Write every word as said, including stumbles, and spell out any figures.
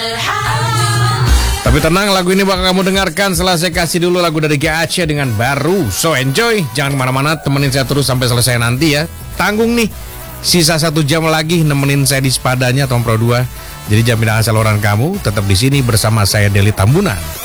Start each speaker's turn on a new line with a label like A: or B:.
A: Tapi tenang, lagu ini bakal kamu dengarkan setelah saya kasih dulu lagu dari G Aceh dengan Baru. So enjoy, jangan kemana-mana, temenin saya terus sampai selesai nanti ya. Tanggung nih, sisa satu jam lagi nemenin saya di Sepadanya Tom Pro dua. Jadi jaminan saluran kamu tetap di sini bersama saya Deli Tambunan.